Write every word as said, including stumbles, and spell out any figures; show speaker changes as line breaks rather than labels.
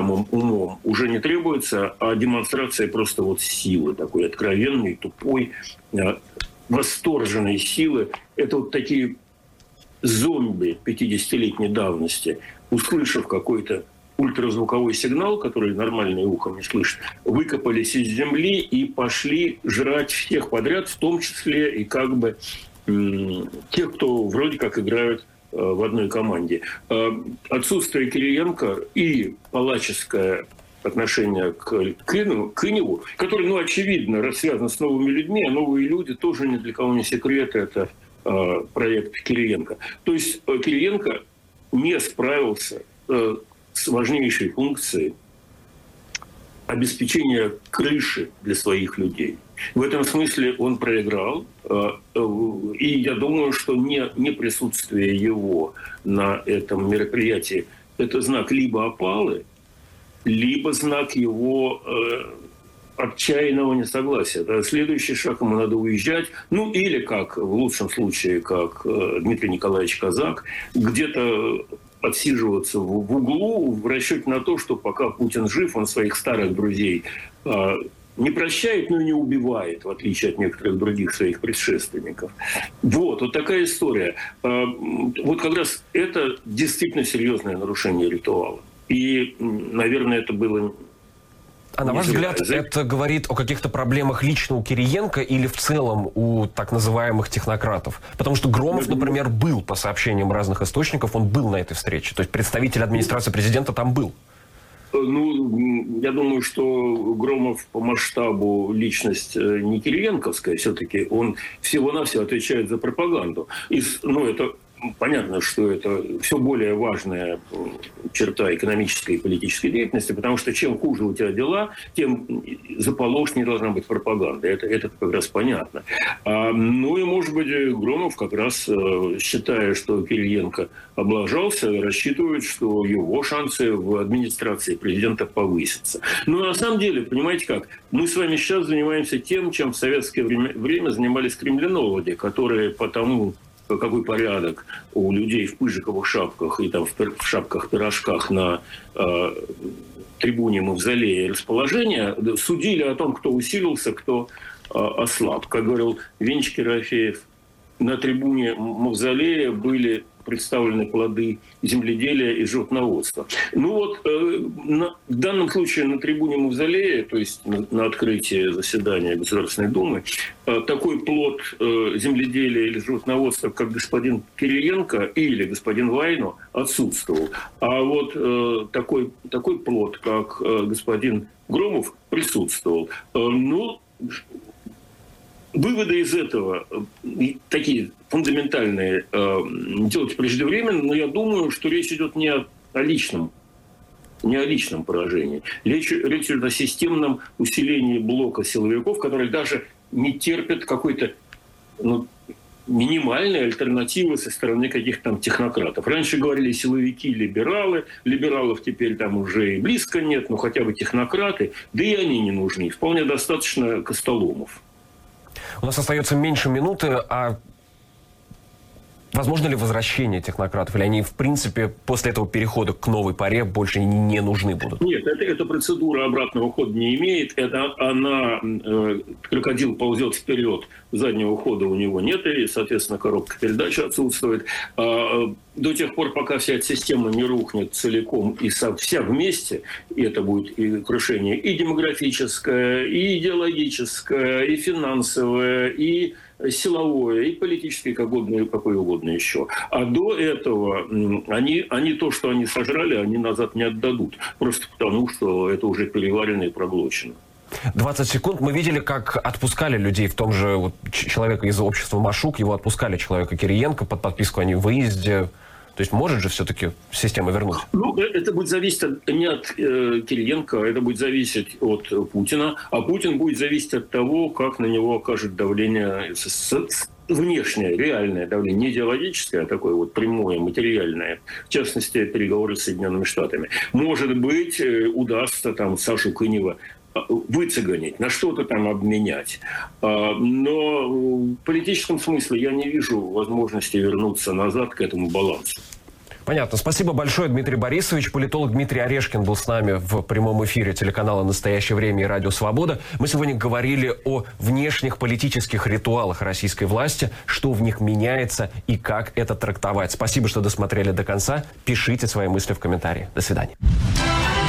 умом уже не требуется, а демонстрация просто вот силы, такой откровенной, тупой, восторженной силы. Это вот такие зомби пятидесятилетней давности, услышав какой-то ультразвуковой сигнал, который нормальное ухо не слышит, выкопались из земли и пошли жрать всех подряд, в том числе и как бы тех, кто вроде как играют в одной команде. Отсутствие Кириенко и палаческое отношение к Кыневу, который, ну, очевидно, связан с новыми людьми, а новые люди тоже ни для кого не секрет, это проект Кириенко. То есть Кириенко не справился с важнейшей функцией обеспечения крыши для своих людей. В этом смысле он проиграл, и я думаю, что не, не присутствие его на этом мероприятии – это знак либо опалы, либо знак его э, отчаянного несогласия. Да, следующий шаг, ему надо уезжать, ну или, как в лучшем случае, как э, Дмитрий Николаевич Казак, где-то отсиживаться в, в углу в расчете на то, что пока Путин жив, он своих старых друзей э, не прощает, но и не убивает, в отличие от некоторых других своих предшественников. Вот, вот такая история. Э, вот как раз это действительно серьезное нарушение ритуала. И, наверное, это было...
А на ваш взгляд, это говорит о каких-то проблемах лично у Кириенко или в целом у так называемых технократов? Потому что Громов, например, был, по сообщениям разных источников, он был на этой встрече. То есть представитель администрации президента там был.
Ну, я думаю, что Громов по масштабу личность не кириенковская. Все-таки он всего-навсего отвечает за пропаганду. И, ну, это... Понятно, что это все более важная черта экономической и политической деятельности, потому что чем хуже у тебя дела, тем заполошнее должна быть пропаганда. Это, это как раз понятно. А, ну и, может быть, Громов как раз, считая, что Кириенко облажался, рассчитывает, что его шансы в администрации президента повысятся. Но на самом деле, понимаете как, мы с вами сейчас занимаемся тем, чем в советское время, время занимались кремлинологи, которые потому... какой порядок у людей в пыжиковых шапках и там в шапках-пирожках на э, трибуне Мавзолея расположения, судили о том, кто усилился, кто э, ослаб. Как говорил Венчик Ерофеев, на трибуне Мавзолея были представлены плоды земледелия и животноводства. Ну вот, э, на, в данном случае на трибуне Мавзолея, то есть на, на открытии заседания Государственной Думы, э, такой плод э, земледелия или животноводства, как господин Кириенко или господин Вайно, отсутствовал. А вот э, такой, такой плод, как э, господин Громов, присутствовал. Э, ну, выводы из этого такие фундаментальные делать преждевременно, но я думаю, что речь идет не о, о личном, не о личном поражении. Речь, речь идет о системном усилении блока силовиков, которые даже не терпят какой-то, ну, минимальной альтернативы со стороны каких-то там технократов. Раньше говорили силовики-либералы, либералов теперь там уже и близко нет, но хотя бы технократы, да и они не нужны. Вполне достаточно Костоломов.
У нас остается меньше минуты, а возможно ли возвращение технократов? Или они, в принципе, после этого перехода к новой паре больше не нужны будут?
Нет, это, эта процедура обратного хода не имеет. Это она, э, крокодил ползет вперед, заднего хода у него нет, и, соответственно, коробка передач отсутствует. А, до тех пор, пока вся эта система не рухнет целиком и со, вся вместе, и это будет и крушение и демографическое, и идеологическое, и финансовое, и силовое, и политическое, как угодно, какое угодно еще. А до этого они, они то, что они сожрали, они назад не отдадут. Просто потому, что это уже переварено и проглочено.
двадцать секунд. Мы видели, как отпускали людей, в том же вот, человека из общества Машук, его отпускали, человека Кириенко, под подписку о невыезде. То есть может же все-таки система вернуть? Ну,
это будет зависеть от, не от э, Кириенко, это будет зависеть от Путина, а Путин будет зависеть от того, как на него окажет давление, с, с, внешнее, реальное давление, не идеологическое, а такое вот прямое, материальное, в частности, переговоры с Соединенными Штатами. Может быть, э, удастся там Сашу Кынева выцеганить, на что-то там обменять. Но в политическом смысле я не вижу возможности вернуться назад к этому балансу.
Понятно. Спасибо большое, Дмитрий Борисович. Политолог Дмитрий Орешкин был с нами в прямом эфире телеканала «Настоящее время» и «Радио Свобода». Мы сегодня говорили о внешних политических ритуалах российской власти, что в них меняется и как это трактовать. Спасибо, что досмотрели до конца. Пишите свои мысли в комментарии. До свидания.